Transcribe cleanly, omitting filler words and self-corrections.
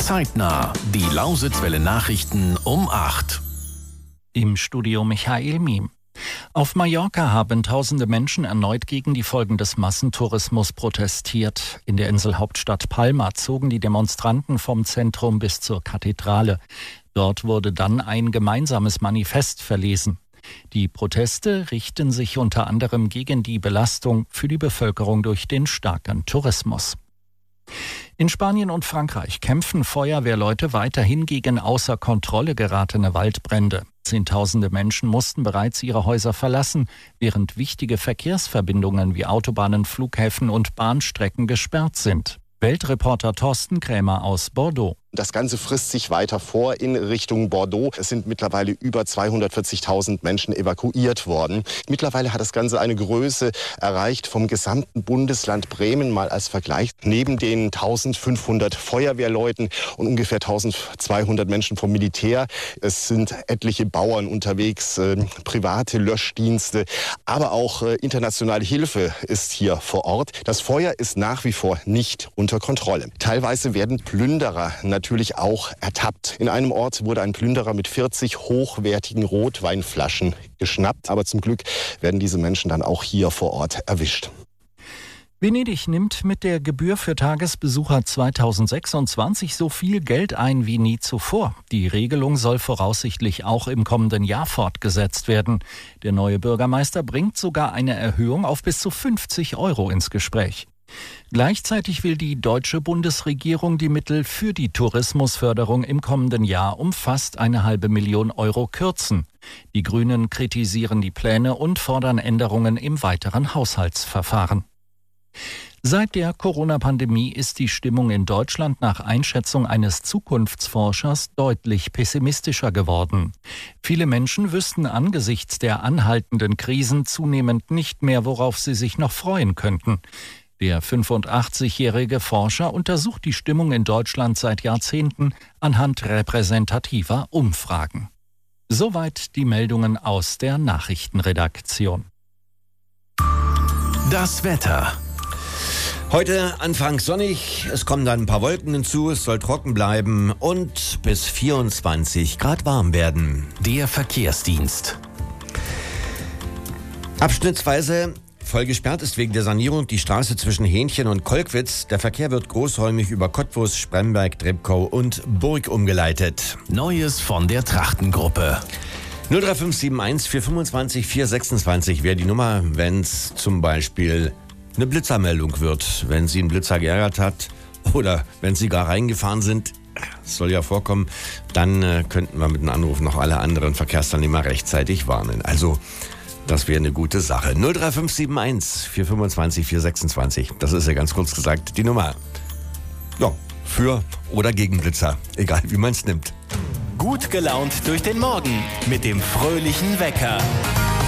Zeitnah. Die Lausitzwelle Nachrichten um 8. Im Studio Michael Miem. Auf Mallorca haben tausende Menschen erneut gegen die Folgen des Massentourismus protestiert. In der Inselhauptstadt Palma zogen die Demonstranten vom Zentrum bis zur Kathedrale. Dort wurde dann ein gemeinsames Manifest verlesen. Die Proteste richten sich unter anderem gegen die Belastung für die Bevölkerung durch den starken Tourismus. In Spanien und Frankreich kämpfen Feuerwehrleute weiterhin gegen außer Kontrolle geratene Waldbrände. Zehntausende Menschen mussten bereits ihre Häuser verlassen, während wichtige Verkehrsverbindungen wie Autobahnen, Flughäfen und Bahnstrecken gesperrt sind. Weltreporter Thorsten Krämer aus Bordeaux. Das Ganze frisst sich weiter vor in Richtung Bordeaux. Es sind mittlerweile über 240.000 Menschen evakuiert worden. Mittlerweile hat das Ganze eine Größe erreicht vom gesamten Bundesland Bremen, mal als Vergleich. Neben den 1500 Feuerwehrleuten und ungefähr 1200 Menschen vom Militär. Es sind etliche Bauern unterwegs, private Löschdienste, aber auch internationale Hilfe ist hier vor Ort. Das Feuer ist nach wie vor nicht unter Kontrolle. Teilweise werden Plünderer natürlich auch ertappt. In einem Ort wurde ein Plünderer mit 40 hochwertigen Rotweinflaschen geschnappt. Aber zum Glück werden diese Menschen dann auch hier vor Ort erwischt. Venedig nimmt mit der Gebühr für Tagesbesucher 2026 so viel Geld ein wie nie zuvor. Die Regelung soll voraussichtlich auch im kommenden Jahr fortgesetzt werden. Der neue Bürgermeister bringt sogar eine Erhöhung auf bis zu 50 € ins Gespräch. Gleichzeitig will die deutsche Bundesregierung die Mittel für die Tourismusförderung im kommenden Jahr um fast 500.000 € kürzen. Die Grünen kritisieren die Pläne und fordern Änderungen im weiteren Haushaltsverfahren. Seit der Corona-Pandemie ist die Stimmung in Deutschland nach Einschätzung eines Zukunftsforschers deutlich pessimistischer geworden. Viele Menschen wüssten angesichts der anhaltenden Krisen zunehmend nicht mehr, worauf sie sich noch freuen könnten. Der 85-jährige Forscher untersucht die Stimmung in Deutschland seit Jahrzehnten anhand repräsentativer Umfragen. Soweit die Meldungen aus der Nachrichtenredaktion. Das Wetter. Heute anfangs sonnig, es kommen dann ein paar Wolken hinzu, es soll trocken bleiben und bis 24 Grad warm werden. Der Verkehrsdienst. Abschnittsweise voll gesperrt ist wegen der Sanierung die Straße zwischen Hähnchen und Kolkwitz. Der Verkehr wird großräumig über Cottbus, Spremberg, Trepkow und Burg umgeleitet. Neues von der Trachtengruppe. 03571 425 426 wäre die Nummer, wenn es zum Beispiel eine Blitzermeldung wird, wenn Sie einen Blitzer geärgert hat oder wenn Sie gar reingefahren sind. Das soll ja vorkommen. Dann könnten wir mit einem Anruf noch alle anderen Verkehrsteilnehmer rechtzeitig warnen. Also das wäre eine gute Sache. 03571 425 426. Das ist ja ganz kurz gesagt die Nummer. Ja, für oder gegen Blitzer. Egal wie man es nimmt. Gut gelaunt durch den Morgen mit dem fröhlichen Wecker.